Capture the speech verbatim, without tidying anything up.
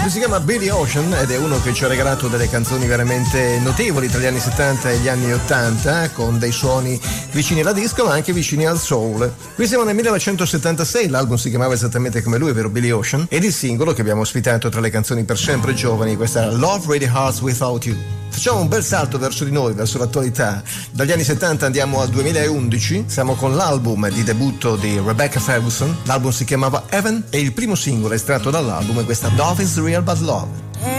Lui si chiama Billy Ocean ed è uno che ci ha regalato delle canzoni veramente notevoli tra gli anni settanta e gli anni ottanta, con dei suoni vicini alla disco ma anche vicini al soul. Qui siamo nel millenovecentosettantasei, l'album si chiamava esattamente come lui, ovvero Billy Ocean, ed il singolo che abbiamo ospitato tra le canzoni per sempre giovani, questa era Love Really Hurts Without You. Facciamo un bel salto verso di noi, verso l'attualità. Dagli anni settanta andiamo al duemilaundici, siamo con l'album di debutto di Rebecca Ferguson. L'album si chiamava Heaven e il primo singolo estratto dall'album è questa Love is Real But Love.